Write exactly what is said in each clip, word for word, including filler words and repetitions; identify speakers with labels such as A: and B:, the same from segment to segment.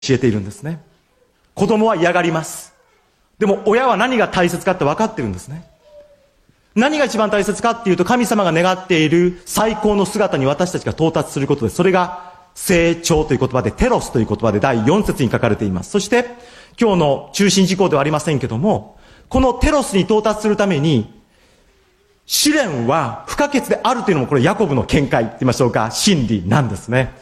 A: 教えているんですね。子供は嫌がります。でも親は何が大切かって分かってるんですね。何が一番大切かっていうと、神様が願っている最高の姿に私たちが到達することです。それが成長という言葉で、テロスという言葉でだいよん節に書かれています。そして今日の中心事項ではありませんけども、このテロスに到達するために試練は不可欠であるというのも、これヤコブの見解と言いましょうか、真理なんですね。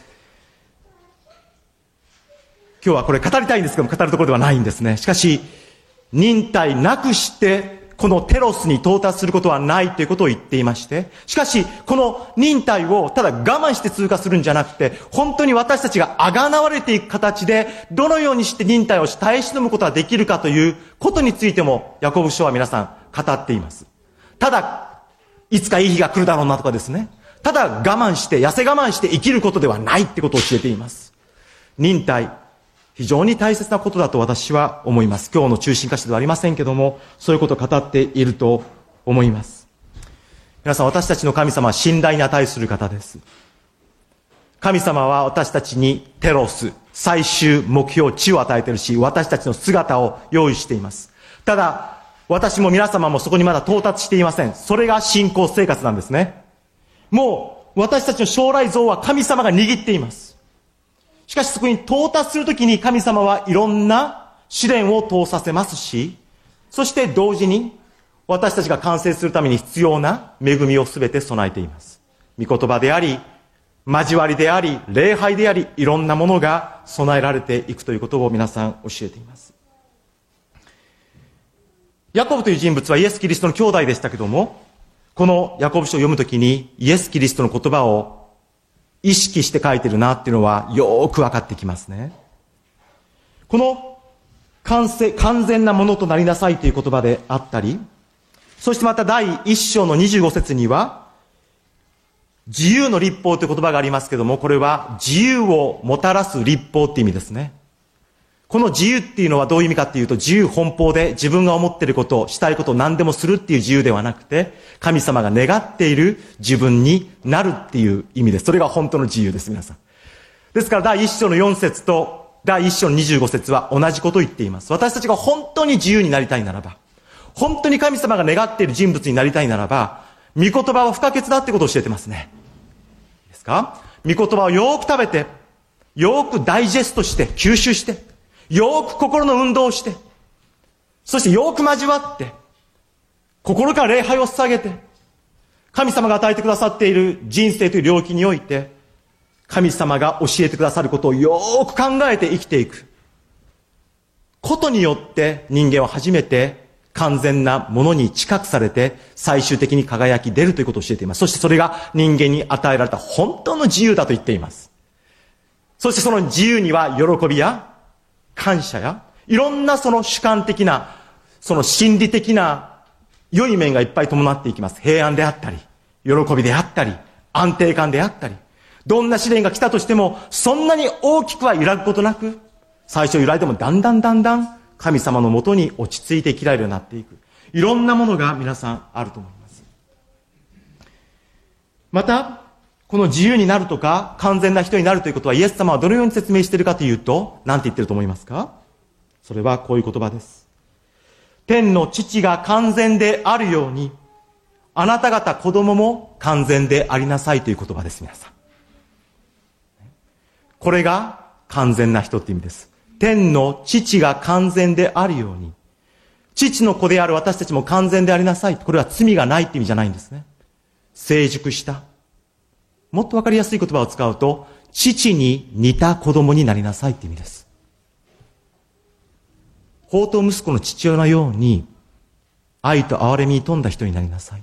A: 今日はこれ語りたいんですけども、語るところではないんですね。しかし忍耐なくしてこのテロスに到達することはないということを言っていまして、しかしこの忍耐をただ我慢して通過するんじゃなくて、本当に私たちがあがなわれていく形でどのようにして忍耐を耐え忍むことができるかということについてもヤコブ書は皆さん語っています。ただいつかいい日が来るだろうなとかですね、ただ我慢して痩せ我慢して生きることではないってことを教えています。忍耐、非常に大切なことだと私は思います。今日の中心箇所ではありませんけども、そういうことを語っていると思います。皆さん、私たちの神様は信頼に値する方です。神様は私たちにテロス、最終目標、地を与えているし、私たちの姿を用意しています。ただ、私も皆様もそこにまだ到達していません。それが信仰生活なんですね。もう私たちの将来像は神様が握っています。しかしそこに到達するときに神様はいろんな試練を通させますし、そして同時に私たちが完成するために必要な恵みをすべて備えています。御言葉であり、交わりであり、礼拝であり、いろんなものが備えられていくということを皆さん教えています。ヤコブという人物はイエス・キリストの兄弟でしたけども、このヤコブ書を読むときにイエス・キリストの言葉を意識して書いてるなっていうのはよーく分かってきますね。この完成、完全なものとなりなさいという言葉であったり、そしてまた第一章のにじゅうご節には自由の律法という言葉がありますけども、これは自由をもたらす律法って意味ですね。この自由っていうのはどういう意味かっていうと、自由奔放で自分が思っていることを、したいことを何でもするっていう自由ではなくて、神様が願っている自分になるっていう意味です。それが本当の自由です、皆さん。ですから第一章のよん節と第一章のにじゅうご節は同じことを言っています。私たちが本当に自由になりたいならば、本当に神様が願っている人物になりたいならば、御言葉は不可欠だってことを教えてますね。いいですか？御言葉をよーく食べて、よーくダイジェストして、吸収して、よーく心の運動をして、そしてよーく交わって、心から礼拝を捧げて、神様が与えてくださっている人生という領域において、神様が教えてくださることをよーく考えて生きていくことによって、人間は初めて完全なものに近くされて、最終的に輝き出るということを教えています。そしてそれが人間に与えられた本当の自由だと言っています。そしてその自由には喜びや感謝やいろんなその主観的な、その心理的な良い面がいっぱい伴っていきます。平安であったり、喜びであったり、安定感であったり、どんな試練が来たとしてもそんなに大きくは揺らぐことなく、最初揺らいでもだんだんだんだん神様のもとに落ち着いて生きられるようになっていく、いろんなものが皆さんあると思います。またこの自由になるとか完全な人になるということは、イエス様はどのように説明しているかというと、何て言ってると思いますか？それはこういう言葉です。天の父が完全であるように、あなた方子供も完全でありなさいという言葉です。皆さん、これが完全な人って意味です。天の父が完全であるように、父の子である私たちも完全でありなさい。これは罪がないって意味じゃないんですね。成熟した、もっとわかりやすい言葉を使うと、父に似た子供になりなさいって意味です。放蕩息子の父親のように愛と憐れみに富んだ人になりなさい。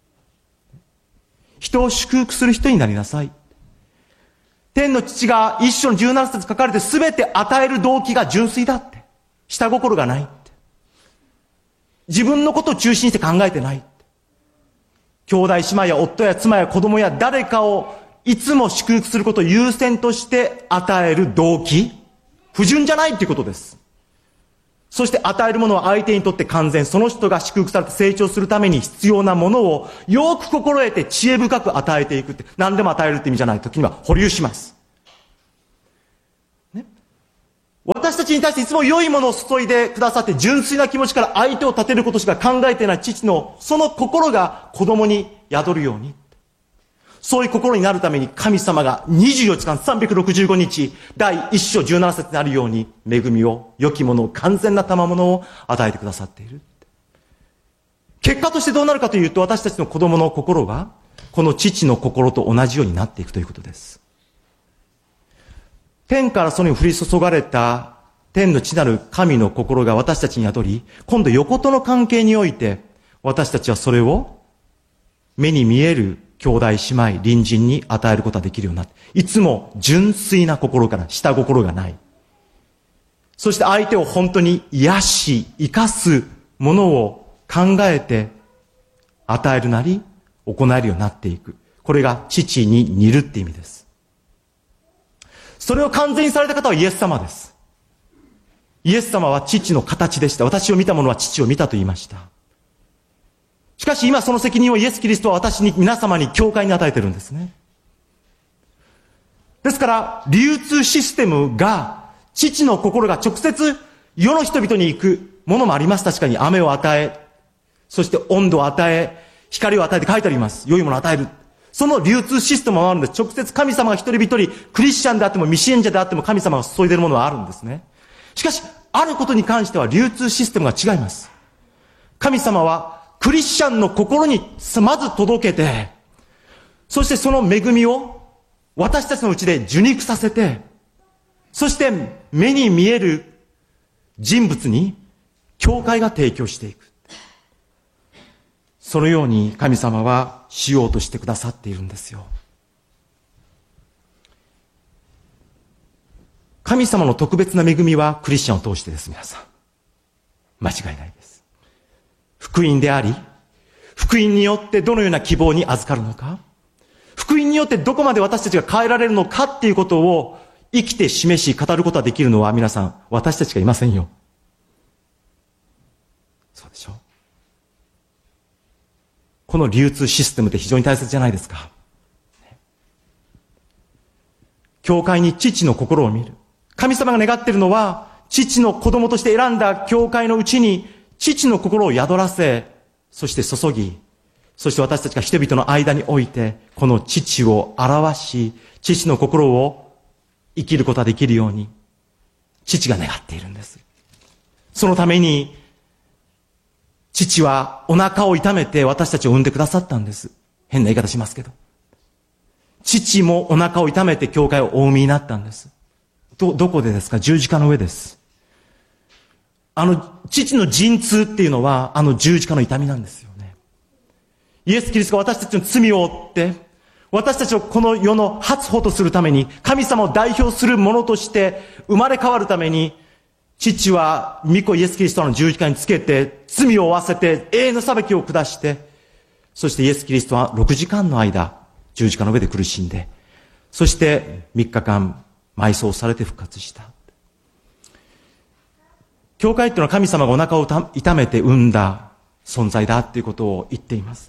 A: 人を祝福する人になりなさい。天の父が一章のじゅうなな節書かれて、すべて与える動機が純粋だって、下心がないって、自分のことを中心にして考えてないって、兄弟姉妹や夫や妻や子供や誰かをいつも祝福することを優先として与える動機、不純じゃないっていうことです。そして与えるものは相手にとって完全、その人が祝福されて成長するために必要なものをよく心得て知恵深く与えていくって、何でも与えるって意味じゃない、時には保留します、ね、 私たちに対していつも良いものを注いでくださって、純粋な気持ちから相手を立てることしか考えていない父の、その心が子供に宿るように。そういう心になるために神様がにじゅうよじかんさんびゃくろくじゅうごにち、第一章じゅうなな節にあるように、恵みを、良きものを、完全な賜物を与えてくださっている。結果としてどうなるかというと、私たちの子供の心が、この父の心と同じようになっていくということです。天からそれに降り注がれた天の地なる神の心が私たちに宿り、今度横との関係において、私たちはそれを目に見える兄弟姉妹、隣人に与えることができるようになって、いつも純粋な心から下心がない。そして相手を本当に癒し、生かすものを考えて与えるなり行えるようになっていく。これが父に似るって意味です。それを完全にされた方はイエス様です。イエス様は父の形でした。私を見た者は父を見たと言いました。しかし今その責任をイエス・キリストは私に、皆様に、教会に与えてるんですね。ですから、流通システムが、父の心が直接世の人々に行くものもあります。確かに雨を与え、そして温度を与え、光を与えて書いてあります。良いものを与える。その流通システムもあるんです。直接神様が一人一人、クリスチャンであっても未信者であっても神様が注いでいるものはあるんですね。しかし、あることに関しては流通システムが違います。神様はクリスチャンの心にまず届けて、そしてその恵みを私たちのうちで受肉させて、そして目に見える人物に教会が提供していく。そのように神様はしようとしてくださっているんですよ。神様の特別な恵みはクリスチャンを通してです、皆さん。間違いないです。福音であり、福音によってどのような希望に預かるのか、福音によってどこまで私たちが変えられるのかっていうことを生きて示し語ることができるのは皆さん、私たちがいませんよ。そうでしょう。この流通システムって非常に大切じゃないですか。教会に父の心を見る。神様が願っているのは、父の子供として選んだ教会のうちに、父の心を宿らせ、そして注ぎ、そして私たちが人々の間において、この父を表し、父の心を生きることができるように、父が願っているんです。そのために、父はお腹を痛めて私たちを産んでくださったんです。変な言い方しますけど。父もお腹を痛めて教会をお産みになったんです。ど、どこでですか？十字架の上です。あの、父の陣痛っていうのは、あの十字架の痛みなんですよね。イエス・キリストが私たちの罪を負って、私たちをこの世の初歩とするために、神様を代表するものとして生まれ変わるために、父は御子イエス・キリストの十字架につけて、罪を負わせて、永遠の裁きを下して、そしてイエス・キリストはろくじかんの間、十字架の上で苦しんで、そしてみっかかん埋葬されて復活した。教会っていうのは神様がお腹を痛めて生んだ存在だっていうことを言っています。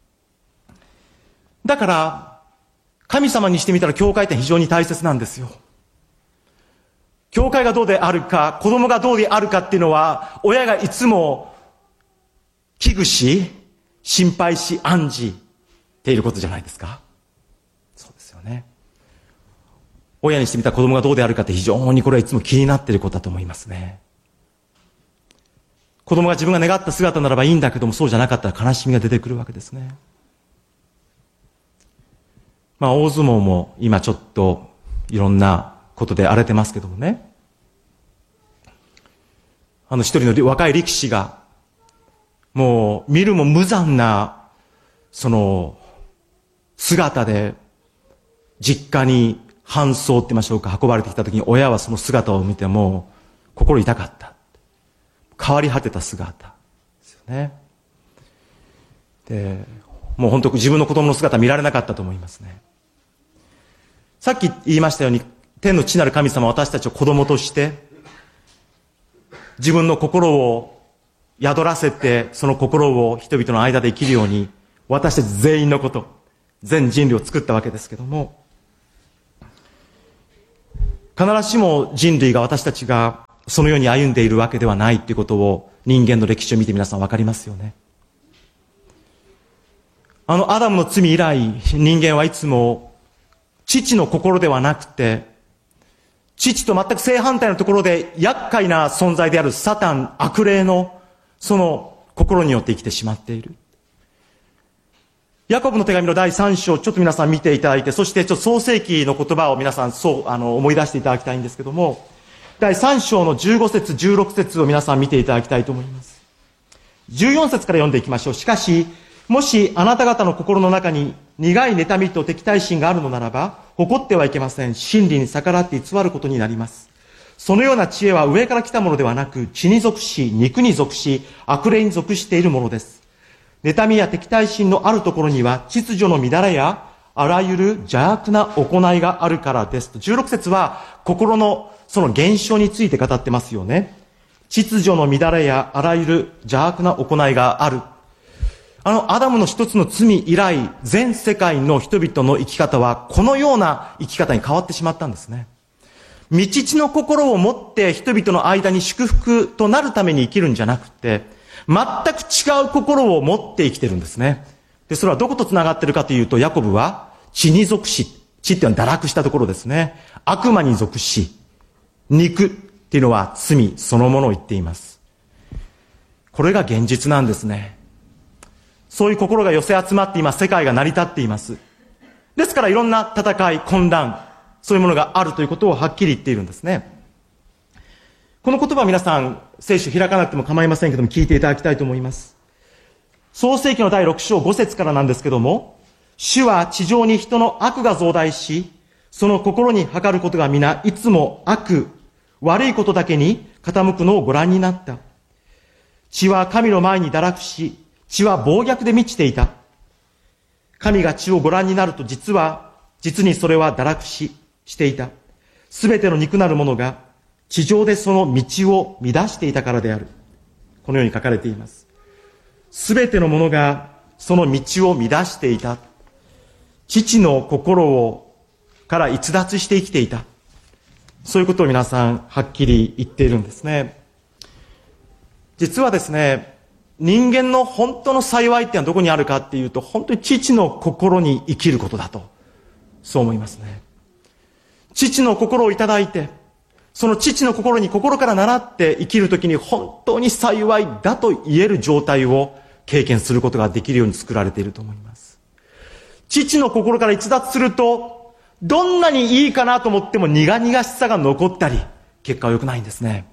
A: だから、神様にしてみたら教会って非常に大切なんですよ。教会がどうであるか、子供がどうであるかっていうのは、親がいつも危惧し、心配し、案じていることじゃないですか。そうですよね。親にしてみたら子供がどうであるかって非常にこれはいつも気になっていることだと思いますね。子供が自分が願った姿ならばいいんだけども、そうじゃなかったら悲しみが出てくるわけですね。まあ大相撲も今ちょっといろんなことで荒れてますけどもね。あの一人の若い力士が、もう見るも無残な、その、姿で、実家に搬送って言いましょうか、運ばれてきたときに親はその姿を見ても、心痛かった。変わり果てた姿ですよね。で、もう本当自分の子供の姿見られなかったと思いますね。さっき言いましたように、天の父なる神様は私たちを子供として、自分の心を宿らせて、その心を人々の間で生きるように、私たち全員のこと、全人類を作ったわけですけども、必ずしも人類が私たちがそのように歩んでいるわけではないということを人間の歴史を見て皆さんわかりますよね。あのアダムの罪以来、人間はいつも父の心ではなくて、父と全く正反対のところで厄介な存在であるサタン、悪霊のその心によって生きてしまっている。ヤコブの手紙のだいさん章、ちょっと皆さん見ていただいて、そしてちょっと創世記の言葉を皆さんそうあの思い出していただきたいんですけども、だいさん章のじゅうご節、じゅうろく節を皆さん見ていただきたいと思います。じゅうよん節から読んでいきましょう。しかし、もしあなた方の心の中に苦い妬みと敵対心があるのならば、誇ってはいけません。真理に逆らって偽ることになります。そのような知恵は上から来たものではなく、血に属し、肉に属し、悪霊に属しているものです。妬みや敵対心のあるところには、秩序の乱れや、あらゆる邪悪な行いがあるからです。じゅうろく節は、心のその現象について語ってますよね。秩序の乱れや、あらゆる邪悪な行いがある。あの、アダムの一つの罪以来、全世界の人々の生き方は、このような生き方に変わってしまったんですね。未知の心を持って人々の間に祝福となるために生きるんじゃなくて、全く違う心を持って生きてるんですね。で、それはどこと繋がってるかというと、ヤコブは血に属し、血っていうのは堕落したところですね。悪魔に属し、肉っていうのは罪そのものを言っています。これが現実なんですね。そういう心が寄せ集まって今世界が成り立っています。ですからいろんな戦い、混乱、そういうものがあるということをはっきり言っているんですね。この言葉は皆さん聖書開かなくても構いませんけども聞いていただきたいと思います。創世記のだいろく章ご節からなんですけども、主は地上に人の悪が増大し、その心に計ることが皆いつも悪、悪いことだけに傾くのをご覧になった。地は神の前に堕落し、地は暴虐で満ちていた。神が地をご覧になると実は、実にそれは堕落し、していた。すべての肉なるものが地上でその道を乱していたからである。このように書かれています。すべてのものがその道を乱していた。父の心をから逸脱して生きていた。そういうことを皆さんはっきり言っているんですね。実はですね、人間の本当の幸いってのはどこにあるかっていうと、本当に父の心に生きることだと、そう思いますね。父の心をいただいて、その父の心に心から習って生きるときに本当に幸いだと言える状態を経験することができるように作られていると思います。父の心から逸脱すると、どんなにいいかなと思っても苦々しさが残ったり、結果は良くないんですね。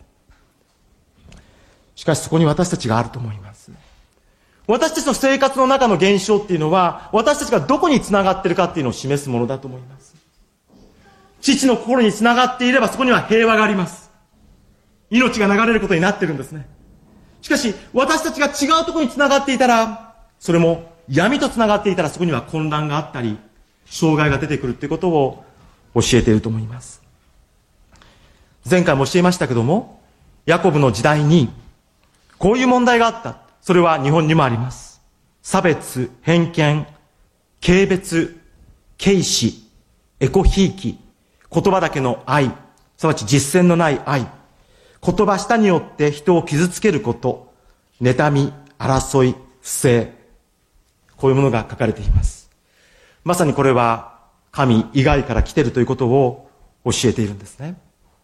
A: しかしそこに私たちがあると思います。私たちの生活の中の現象っていうのは、私たちがどこにつながっているかっていうのを示すものだと思います。父の心につながっていればそこには平和があります。命が流れることになっているんですね。しかし、私たちが違うところにつながっていたら、それも闇とつながっていたらそこには混乱があったり、障害が出てくるということを教えていると思います。前回も教えましたけども、ヤコブの時代にこういう問題があった。それは日本にもあります。差別、偏見、軽蔑、軽視、エコひいき、言葉だけの愛、すなわち実践のない愛、言葉下によって人を傷つけること、妬み、争い、不正、こういうものが書かれています。まさにこれは神以外から来ているということを教えているんですね。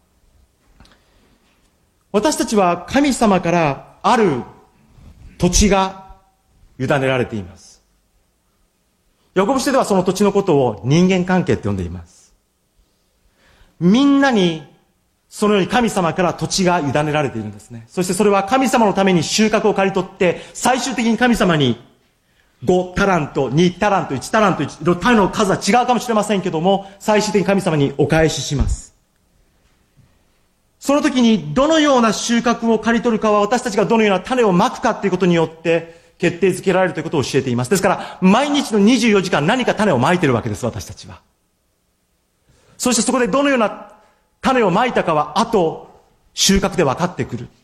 A: 私たちは神様からある土地が委ねられています。ヤコブ書ではその土地のことを人間関係って呼んでいます。みんなにそのように神様から土地が委ねられているんですね。そしてそれは神様のために収穫を刈り取って、最終的に神様にごタラント、にタラント、いちタラント、種の数は違うかもしれませんけども、最終的に神様にお返しします。その時にどのような収穫を刈り取るかは私たちがどのような種をまくかということによって決定づけられるということを教えています。ですから毎日のにじゅうよじかん何か種をまいているわけです、私たちは。そしてそこでどのような種をまいたかは後収穫で分かってくる。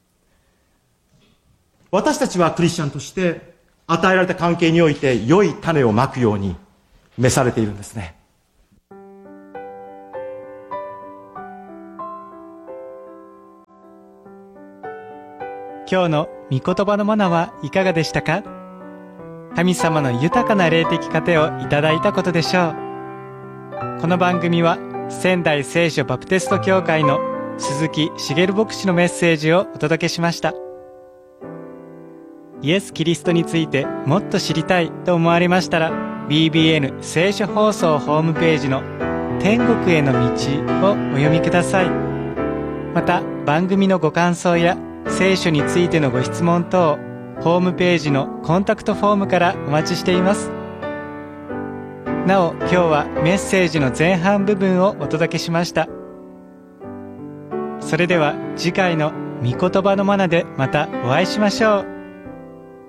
A: 私たちはクリスチャンとして与えられた関係において良い種をまくように召されているんですね。
B: 今日の御言葉のマナはいかがでしたか？神様の豊かな霊的糧をいただいたことでしょう。この番組は仙台聖書バプテスト教会の鈴木茂牧師のメッセージをお届けしました。イエス・キリストについてもっと知りたいと思われましたら、 ビービーエヌ 聖書放送ホームページの天国への道をお読みください。また番組のご感想や聖書についてのご質問等、ホームページのコンタクトフォームからお待ちしています。なお、今日はメッセージの前半部分をお届けしました。それでは次回の御言葉のマナでまたお会いしましょう。